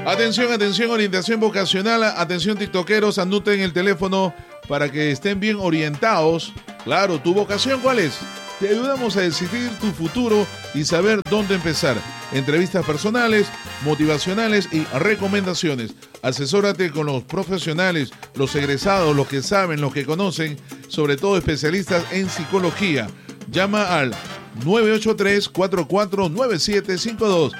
Atención, atención, orientación vocacional. Atención, tiktokeros, anoten el teléfono para que estén bien orientados. Claro, ¿tu vocación cuál es? Te ayudamos a decidir tu futuro y saber dónde empezar. Entrevistas personales, motivacionales y recomendaciones. Asesórate con los profesionales, los egresados, los que saben, los que conocen, sobre todo especialistas en psicología. Llama al 983-449752.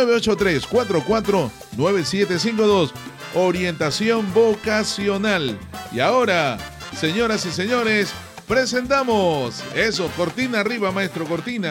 983-449752. Orientación vocacional. Y ahora, señoras y señores, presentamos eso. Cortina arriba, maestro, cortina.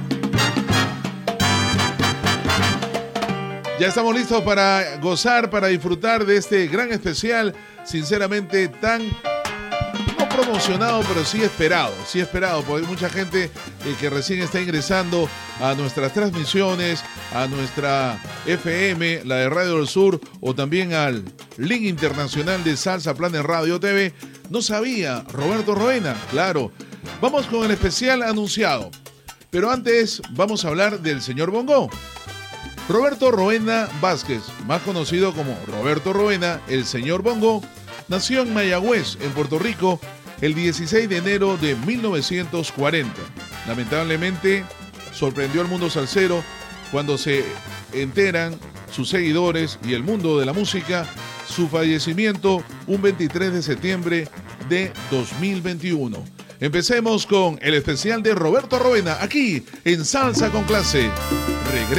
Ya estamos listos para gozar, para disfrutar de este gran especial, sinceramente tan no promocionado, pero sí esperado, porque hay mucha gente que recién está ingresando a nuestras transmisiones, a nuestra FM, la de Radio del Sur, o también al link internacional de Salsa Planet Radio TV. No sabía, Roberto Roena, claro. Vamos con el especial anunciado, pero antes vamos a hablar del señor Bongo. Roberto Roena Vázquez, más conocido como Roberto Roena, el señor Bongo, nació en Mayagüez, en Puerto Rico, el 16 de enero de 1940. Lamentablemente, sorprendió al mundo salsero cuando se enteran sus seguidores y el mundo de la música su fallecimiento un 23 de septiembre de 2021. Empecemos con el especial de Roberto Roena, aquí en Salsa con Clase.